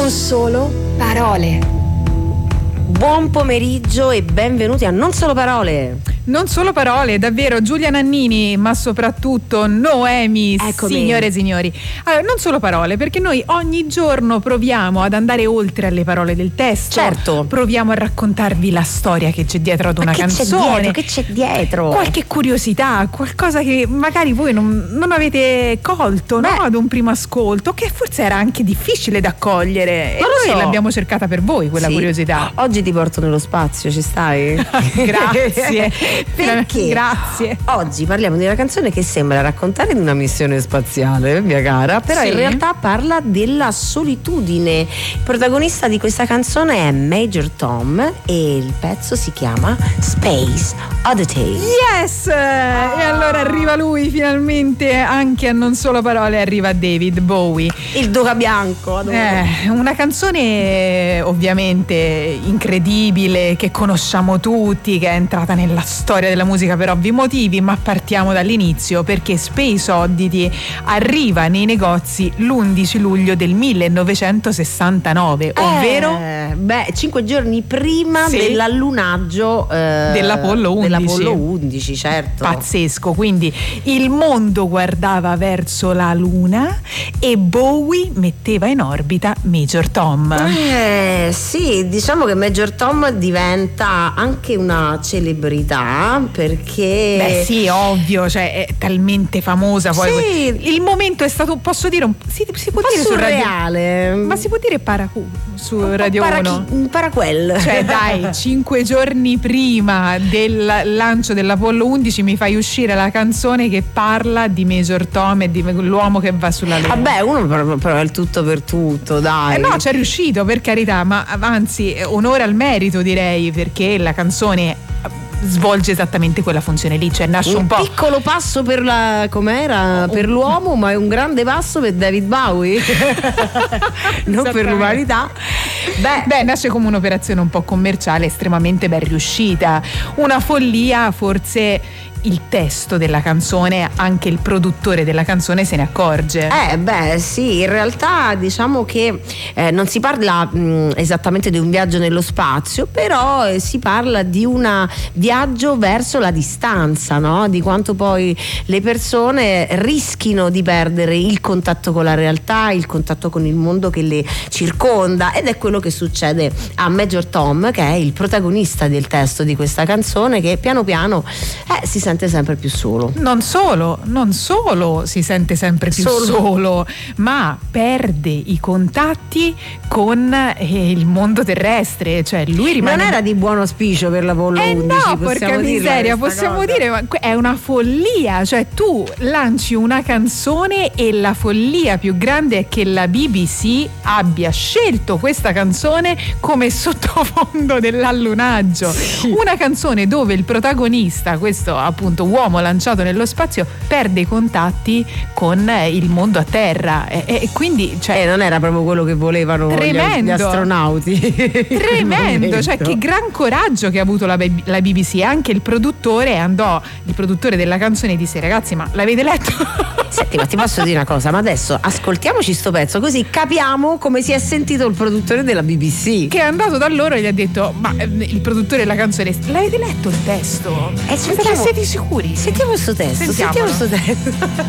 Non solo parole. Buon pomeriggio e benvenuti a Non Solo Parole. Non solo parole, davvero, Giulia Nannini, ma soprattutto Noemi. Eccomi. Signore e signori. Allora, non solo parole, perché noi ogni giorno proviamo ad andare oltre alle parole del testo. Certo. Proviamo a raccontarvi la storia che c'è dietro ad una canzone. Che c'è dietro? Qualche curiosità, qualcosa che magari voi non avete colto, no? Ad un primo ascolto, che forse era anche difficile da cogliere. E noi l'abbiamo cercata per voi, quella curiosità. Oggi ti porto nello spazio, ci stai? Grazie. Perché? Grazie. Oggi parliamo di una canzone che sembra raccontare di una missione spaziale, mia cara, però Sì. in realtà parla della solitudine. Il protagonista di questa canzone è Major Tom e il pezzo si chiama Space Oddity. Yes! E allora arriva lui finalmente, anche a Non Solo Parole arriva David Bowie. Il Duca Bianco, adoro. Una canzone ovviamente incredibile, che conosciamo tutti, che è entrata nella storia della musica per ovvi motivi, ma partiamo dall'inizio, perché Space Oddity arriva nei negozi l'11 luglio del 1969, ovvero 5 giorni prima Sì. dell'allunaggio dell'Apollo 11. Dell'Apollo 11, certo. Pazzesco, quindi il mondo guardava verso la Luna e Bowie metteva in orbita Major Tom. Sì, diciamo che Major Tom diventa anche una celebrità, perché Beh sì, ovvio, cioè è talmente famosa poi. Sì. Il momento è stato, posso dire, si può un po' dire su Radio, surreale. ma si può dire su Radio 1? Paraquel. Cioè dai, 5 giorni prima del lancio dell'Apollo 11 mi fai uscire la canzone che parla di Major Tom e di l'uomo che va sulla Luna. Vabbè, uno però è il tutto per tutto, dai. No, c'è riuscito, per carità, ma anzi, onore al merito, direi, perché la canzone svolge esattamente quella funzione lì, cioè nasce un po'. Piccolo passo per per l'uomo, ma è un grande passo per David Bowie. Non per l'umanità. Beh, nasce come un'operazione un po' commerciale, estremamente ben riuscita. Una follia, forse il testo della canzone, anche il produttore della canzone se ne accorge. Sì, in realtà diciamo che non si parla esattamente di un viaggio nello spazio, però si parla di un viaggio verso la distanza, no? Di quanto poi le persone rischino di perdere il contatto con la realtà, il contatto con il mondo che le circonda, ed è quello che succede a Major Tom, che è il protagonista del testo di questa canzone, che piano piano si sente sempre più solo. Non solo si sente sempre più solo, ma perde i contatti con il mondo terrestre, cioè lui rimane. Non era di buon auspicio per l'Apollo 11. No, porca miseria, possiamo dire, ma è una follia, cioè tu lanci una canzone e la follia più grande è che la BBC abbia scelto questa canzone come sottofondo dell'allunaggio. Sì. Una canzone dove il protagonista, questo appunto uomo lanciato nello spazio, perde i contatti con il mondo a terra e quindi non era proprio quello che volevano gli astronauti. Tremendo, cioè che gran coraggio che ha avuto la BBC. Anche il produttore della canzone disse: ragazzi, ma l'avete letto? Senti, ma ti posso dire una cosa, ma adesso ascoltiamoci sto pezzo così capiamo come si è sentito il produttore della BBC, che è andato da loro e gli ha detto: ma il produttore della canzone, l'avete letto il testo? Siete sicuri? Sentiamo sto testo.